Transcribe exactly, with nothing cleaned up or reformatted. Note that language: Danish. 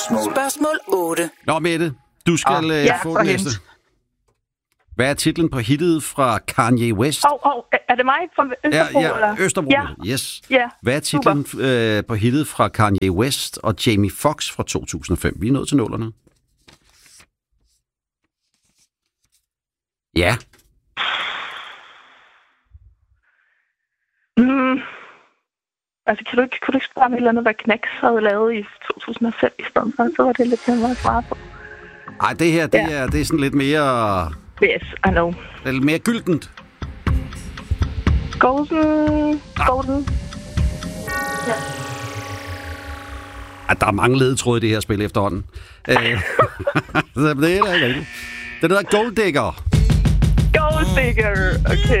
Spørgsmål otte. Nå, Mette, du skal Åh, øh, ja, få for den næste. Hvad er titlen på hittet fra Kanye West? Åh, oh, oh, er det mig fra Østerbro? Ja, ja, eller? Østerbro. Ja. Yes. Ja, Hvad er titlen øh, på hittet fra Kanye West og Jamie Foxx fra to tusind og fem? Vi er nået til nålerne. Ja. Mm. Altså, kan du ikke, kunne du ikke spørge mig et eller andet, hvad Knacks havde lavet i to tusind og fem i stedet for? Så var det lidt nemmere at svare på. Ej, det her, det, Ja. er, det er sådan lidt mere... Yes, I know. Det er lidt mere gyldent. Golden... Golden... Ja. Ej, der er mange ledetråde i det her spil efterhånden. Øh, det er da ikke rigtigt. Den hedder Gold Digger. Gold Digger, okay.